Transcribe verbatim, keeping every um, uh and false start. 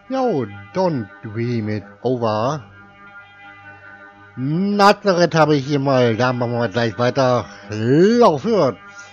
Yo, don't dream it over. Nazareth habe ich hier mal. Da machen wir gleich weiter. Lauf hört.